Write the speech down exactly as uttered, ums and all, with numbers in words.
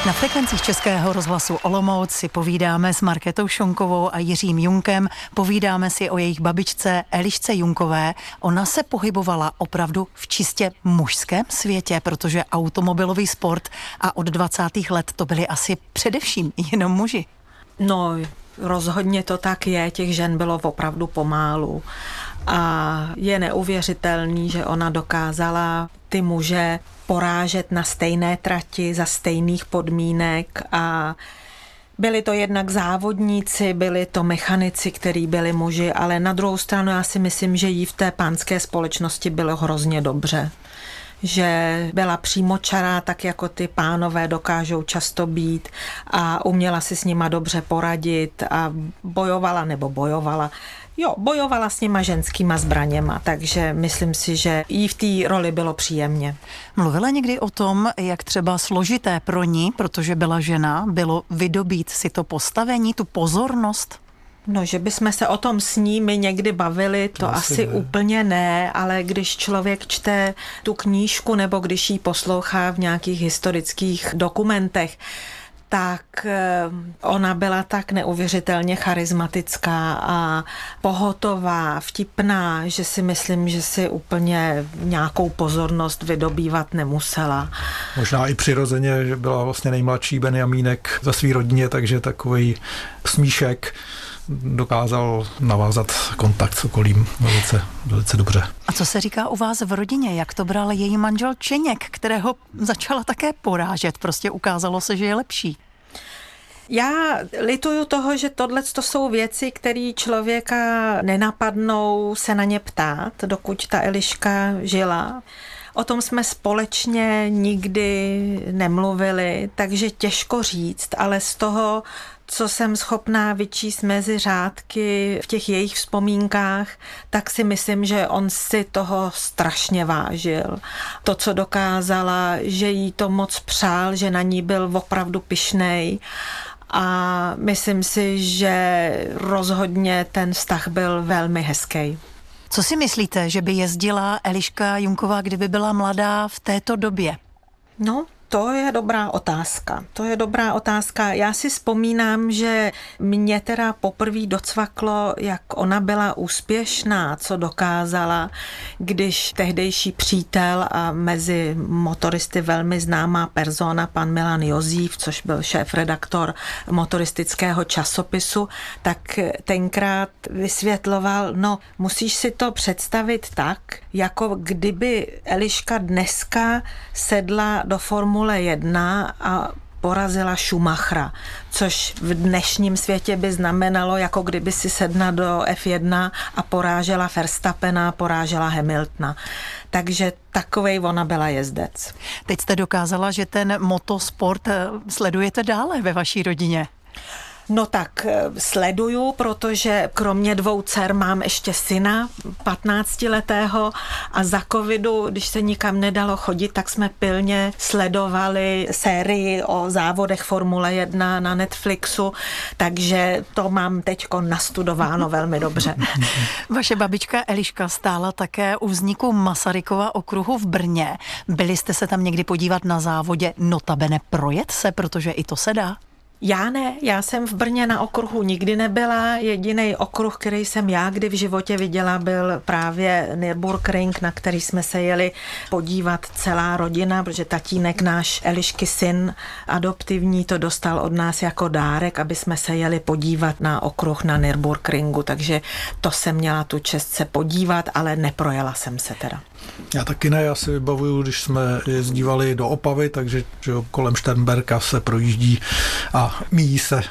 Na frekvencích Českého rozhlasu Olomouc si povídáme s Markétou Šonkovou a Jiřím Junkem. Povídáme si o jejich babičce Elišce Junkové. Ona se pohybovala opravdu v čistě mužském světě, protože automobilový sport a od dvacátých let to byli asi především jenom muži. No, rozhodně to tak je, těch žen bylo opravdu pomálu. A je neuvěřitelný, že ona dokázala ty muže porážet na stejné trati, za stejných podmínek a byli to jednak závodníci, byli to mechanici, kteří byli muži, ale na druhou stranu já si myslím, že jí v té pánské společnosti bylo hrozně dobře. Že byla přímočará, tak jako ty pánové dokážou často být a uměla si s nima dobře poradit a bojovala nebo bojovala. Jo, bojovala s nima ženskýma zbraněma, takže myslím si, že jí v té roli bylo příjemně. Mluvila někdy o tom, jak třeba složité pro ní, protože byla žena, bylo vydobít si to postavení, tu pozornost? No, že bychom se o tom s ní někdy bavili, to, to asi, asi ne. Úplně ne, ale když člověk čte tu knížku nebo když ji poslouchá v nějakých historických dokumentech, tak ona byla tak neuvěřitelně charismatická a pohotová, vtipná, že si myslím, že si úplně nějakou pozornost vydobývat nemusela. Možná i přirozeně, že byla vlastně nejmladší Benjamínek za svý rodině, takže takový smíšek dokázal navázat kontakt s okolím velice, velice dobře. A co se říká u vás v rodině? Jak to bral její manžel Čeněk, kterého začala také porážet? Prostě ukázalo se, že je lepší. Já lituju toho, že tohle to jsou věci, které člověka nenapadnou se na ně ptát, dokud ta Eliška žila. O tom jsme společně nikdy nemluvili, takže těžko říct, ale z toho, co jsem schopná vyčíst mezi řádky v těch jejich vzpomínkách, tak si myslím, že on si toho strašně vážil. To, co dokázala, že jí to moc přál, že na ní byl opravdu pyšnej a myslím si, že rozhodně ten vztah byl velmi hezký. Co si myslíte, že by jezdila Eliška Junková, kdyby byla mladá v této době? No, to je dobrá otázka. To je dobrá otázka. Já si vzpomínám, že mě teda poprvé docvaklo, jak ona byla úspěšná, co dokázala, když tehdejší přítel a mezi motoristy velmi známá persona, pan Milan Jozív, což byl šéf-redaktor motoristického časopisu, tak tenkrát vysvětloval, no musíš si to představit tak, jako kdyby Eliška dneska sedla do Formule jedna a porazila Schumachera, což v dnešním světě by znamenalo, jako kdyby si sedla do F jedna a porážela Verstappena, porážela Hamiltona. Takže takovej ona byla jezdec. Teď jste dokázala, že ten motosport sledujete dále ve vaší rodině. No tak sleduju, protože kromě dvou dcer mám ještě syna patnáctiletého a za covidu, když se nikam nedalo chodit, tak jsme pilně sledovali sérii o závodech Formule jedna na Netflixu, takže to mám teďko nastudováno velmi dobře. Vaše babička Eliška stála také u vzniku Masarykova okruhu v Brně. Byli jste se tam někdy podívat na závodě, notabene projet se, protože i to se dá? Já ne, já jsem v Brně na okruhu nikdy nebyla. Jediný okruh, který jsem já kdy v životě viděla, byl právě Nürburgring, na který jsme se jeli podívat celá rodina, protože tatínek náš Elišky syn adoptivní to dostal od nás jako dárek, aby jsme se jeli podívat na okruh na Nürburgringu, takže to jsem měla tu čest se podívat, ale neprojela jsem se teda. Já taky ne, já si vybavuju, když jsme jezdívali do Opavy, takže že kolem Šternberka se projíždí a míjí se